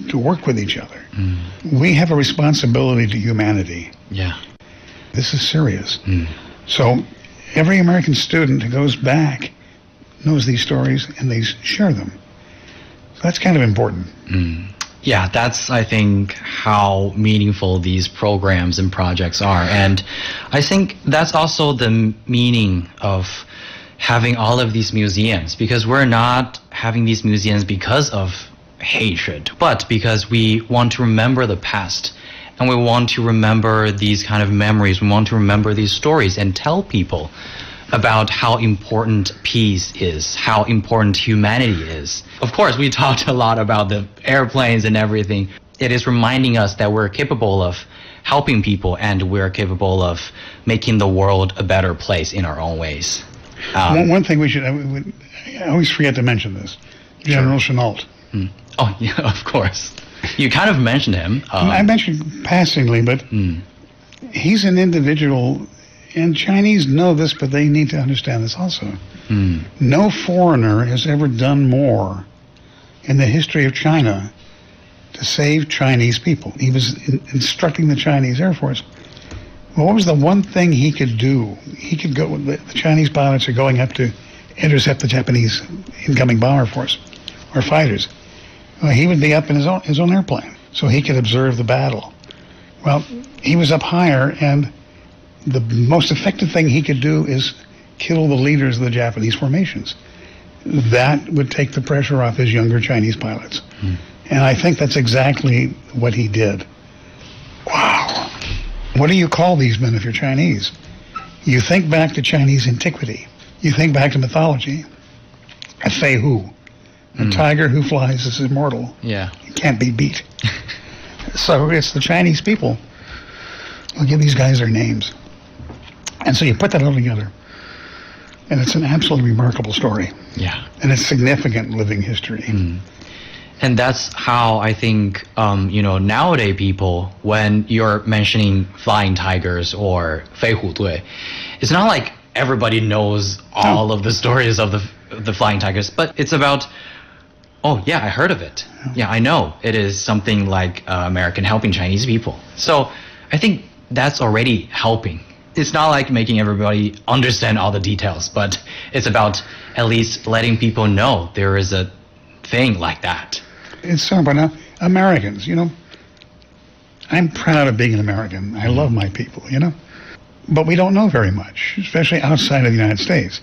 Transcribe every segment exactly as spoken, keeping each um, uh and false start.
to work with each other. Mm. We have a responsibility to humanity. Yeah. This is serious. Mm. So every American student who goes back knows these stories and they share them. So that's kind of important. Mm. Yeah, that's, I think, how meaningful these programs and projects are. And I think that's also the meaning of having all of these museums, because we're not having these museums because of hatred, but because we want to remember the past, and we want to remember these kind of memories. We want to remember these stories and tell people about how important peace is, how important humanity is. Of course, we talked a lot about the airplanes and everything. It is reminding us that we're capable of helping people, and we're capable of making the world a better place in our own ways. Um, one, one thing we should, I, I always forget to mention this, General sure. Chennault. Mm. Oh, yeah, of course. You kind of mentioned him. Um, I mentioned passingly, but mm. he's an individual, and Chinese know this, but they need to understand this also. Mm. No foreigner has ever done more in the history of China to save Chinese people. He was in, instructing the Chinese Air Force. Well, what was the one thing he could do? He could go, the, the Chinese pilots are going up to intercept the Japanese incoming bomber force, or fighters. Well, he would be up in his own, his own airplane, so he could observe the battle. Well, he was up higher, and the most effective thing he could do is kill the leaders of the Japanese formations. That would take the pressure off his younger Chinese pilots. Mm. And I think that's exactly what he did. Wow. What do you call these men if you're Chinese? You think back to Chinese antiquity. You think back to mythology. A Fei Hu. A mm. tiger who flies is immortal. Yeah. It can't be beat. So it's the Chinese people who give these guys their names. And so you put that all together, and it's an absolutely remarkable story. Yeah. And it's significant living history. Mm. And that's how I think, um, you know, nowadays people, when you're mentioning flying tigers or Fei Hu Dui, it's not like everybody knows all no. of the stories of the the flying tigers, but it's about, oh, yeah, I heard of it. Yeah, yeah I know. It is something like uh, American helping Chinese people. So I think that's already helping. It's not like making everybody understand all the details, but it's about at least letting people know there is a thing like that. It's so about Americans, you know. I'm proud of being an American. I love my people, you know. But we don't know very much, especially outside of the United States.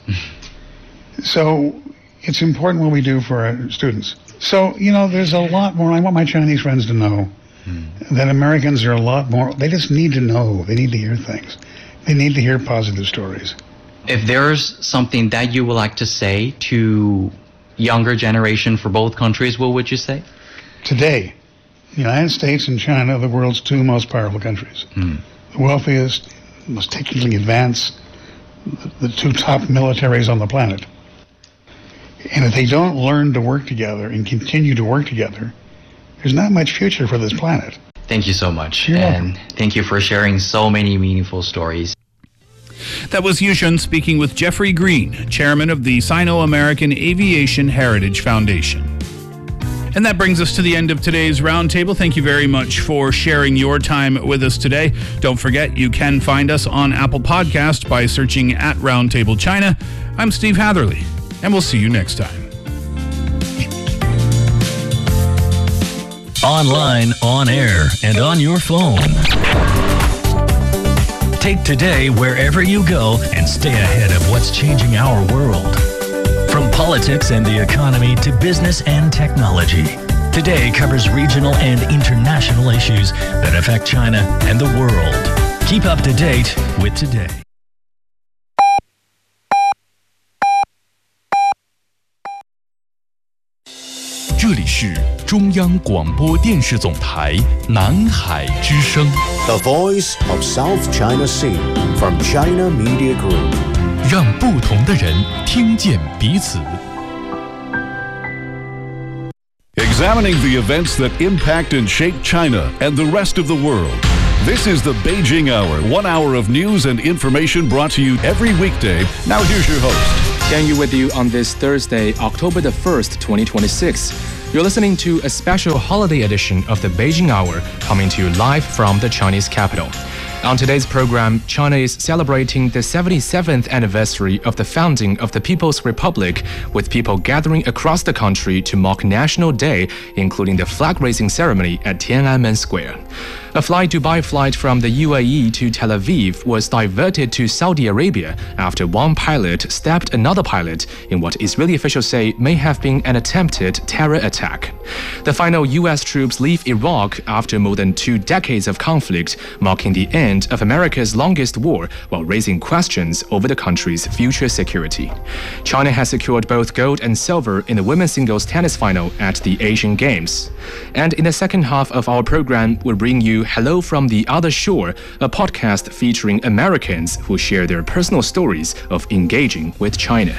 So it's important what we do for our students. So, you know, there's a lot more. I want my Chinese friends to know mm. that Americans are a lot more. They just need to know. They need to hear things. They need to hear positive stories. If there's something that you would like to say to younger generation for both countries, what would you say? Today, the United States and China are the world's two most powerful countries. Mm. The wealthiest, most technically advanced, the, the two top militaries on the planet. And if they don't learn to work together and continue to work together, there's not much future for this planet. Thank you so much. You're and welcome. Thank you for sharing so many meaningful stories. That was Yushun speaking with Jeffrey Green, chairman of the Sino-American Aviation Heritage Foundation. And that brings us to the end of today's roundtable. Thank you very much for sharing your time with us today. Don't forget, you can find us on Apple Podcast by searching at Roundtable China. I'm Steve Hatherley, and we'll see you next time. Online, on air, and on your phone. Take Today wherever you go and stay ahead of what's changing our world. From politics and the economy to business and technology, Today covers regional and international issues that affect China and the world. Keep up to date with Today. 这里是中央广播电视总台南海之声 The Voice of South China Sea from China Media Group 让不同的人听见彼此 Examining the events that impact and shape China and the rest of the world. This is the Beijing Hour, one hour of news and information brought to you every weekday. Now here's your host. Gang Yu with you on this Thursday, October the first, twenty twenty-six. You're listening to a special holiday edition of the Beijing Hour, coming to you live from the Chinese capital. On today's program, China is celebrating the seventy-seventh anniversary of the founding of the People's Republic, with people gathering across the country to mark National Day, including the flag-raising ceremony at Tiananmen Square. A Fly Dubai flight from the U A E to Tel Aviv was diverted to Saudi Arabia after one pilot stabbed another pilot in what Israeli officials say may have been an attempted terror attack. The final U S troops leave Iraq after more than two decades of conflict, marking the end of America's longest war while raising questions over the country's future security. China has secured both gold and silver in the women's singles tennis final at the Asian Games. And in the second half of our program, we'll bring you Hello from the Other Shore, a podcast featuring Americans who share their personal stories of engaging with China.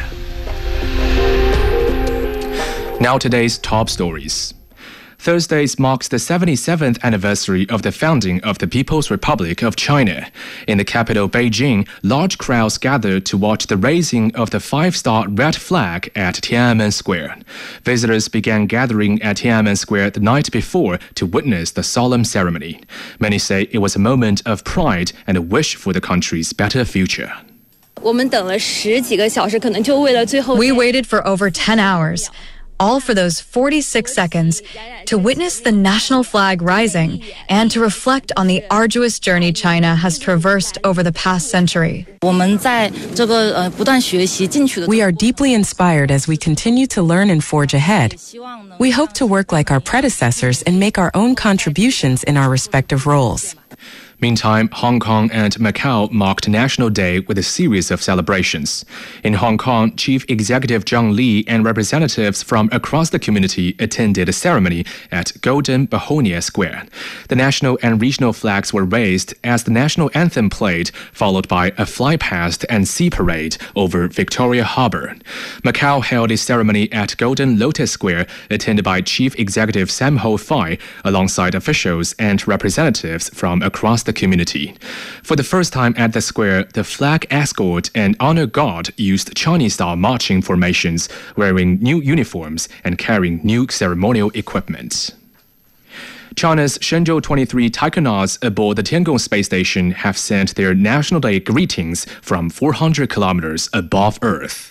Now today's top stories. Thursday marks the seventy-seventh anniversary of the founding of the People's Republic of China. In the capital Beijing, large crowds gathered to watch the raising of the five-star red flag at Tiananmen Square. Visitors began gathering at Tiananmen Square the night before to witness the solemn ceremony. Many say it was a moment of pride and a wish for the country's better future. We waited for over ten hours. All for those forty-six seconds to witness the national flag rising and to reflect on the arduous journey China has traversed over the past century. We are deeply inspired as we continue to learn and forge ahead. We hope to work like our predecessors and make our own contributions in our respective roles. Meantime, Hong Kong and Macau marked National Day with a series of celebrations. In Hong Kong, Chief Executive John Lee and representatives from across the community attended a ceremony at Golden Begonia Square. The national and regional flags were raised as the national anthem played, followed by a fly past and sea parade over Victoria Harbour. Macau held a ceremony at Golden Lotus Square, attended by Chief Executive Sam Ho Fai, alongside officials and representatives from across the community. For the first time at the square, the flag escort and honor guard used Chinese-style marching formations, wearing new uniforms and carrying new ceremonial equipment. China's Shenzhou twenty-three taikonauts aboard the Tiangong space station have sent their National Day greetings from four hundred kilometers above Earth.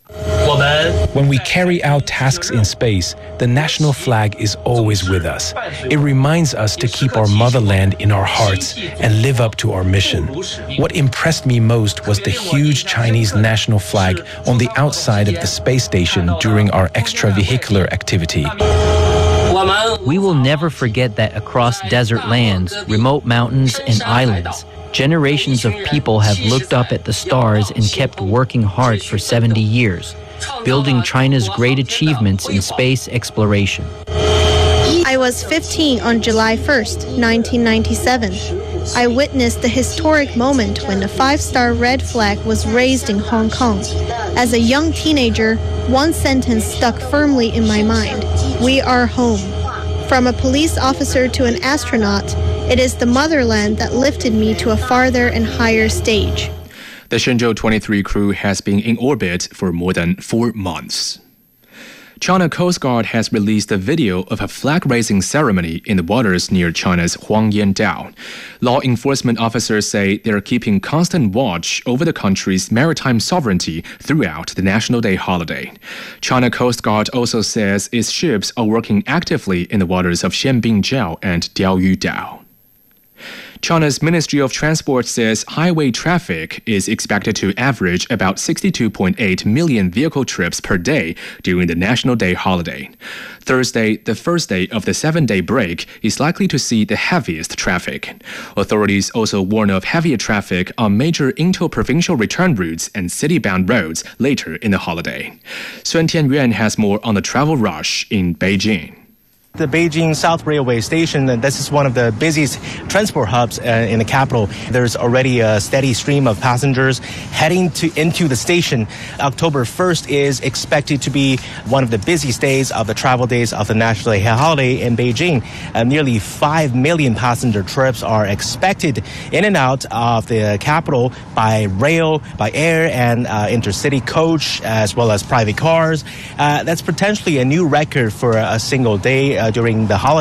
When we carry out tasks in space, the national flag is always with us. It reminds us to keep our motherland in our hearts and live up to our mission. What impressed me most was the huge Chinese national flag on the outside of the space station during our extravehicular activity. We will never forget that across desert lands, remote mountains, and islands, generations of people have looked up at the stars and kept working hard for seventy years, building China's great achievements in space exploration. I was fifteen on July first, nineteen ninety-seven. I witnessed the historic moment when the five-star red flag was raised in Hong Kong. As a young teenager, one sentence stuck firmly in my mind: "We are home." From a police officer to an astronaut, it is the motherland that lifted me to a farther and higher stage. The Shenzhou twenty-three crew has been in orbit for more than four months. China Coast Guard has released a video of a flag-raising ceremony in the waters near China's Huangyan Dao. Law enforcement officers say they are keeping constant watch over the country's maritime sovereignty throughout the National Day holiday. China Coast Guard also says its ships are working actively in the waters of Xianbingjiao and Diaoyu Dao. China's Ministry of Transport says highway traffic is expected to average about sixty-two point eight million vehicle trips per day during the National Day holiday. Thursday, the first day of the seven-day break, is likely to see the heaviest traffic. Authorities also warn of heavier traffic on major interprovincial return routes and city-bound roads later in the holiday. Sun Tianyuan has more on the travel rush in Beijing. The Beijing South Railway Station, this is one of the busiest transport hubs uh, in the capital. There's already a steady stream of passengers heading to into the station. October first is expected to be one of the busiest days of the travel days of the national holiday in Beijing. Uh, nearly five million passenger trips are expected in and out of the capital by rail, by air, and uh, intercity coach, as well as private cars. Uh, that's potentially a new record for a single day uh, during the holiday.